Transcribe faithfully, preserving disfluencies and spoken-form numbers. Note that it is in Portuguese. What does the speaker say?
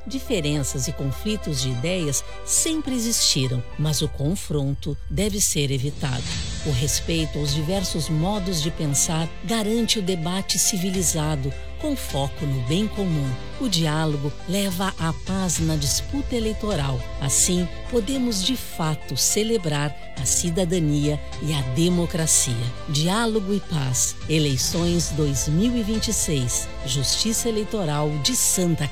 Diferenças e conflitos de ideias sempre existiram, mas o confronto deve ser evitado. O respeito aos diversos modos de pensar garante o debate civilizado, com foco no bem comum. O diálogo leva à paz na disputa eleitoral. Assim, podemos de fato celebrar a cidadania e a democracia. Diálogo e paz. Eleições dois mil e vinte e seis. Justiça Eleitoral de Santa